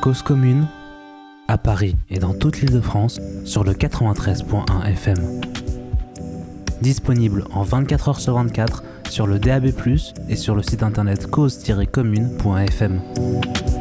Cause commune, à Paris et dans toute l'Île-de-France sur le 93.1 FM. Disponible en 24h sur 24 sur le DAB+, et sur le site internet cause-commune.fm.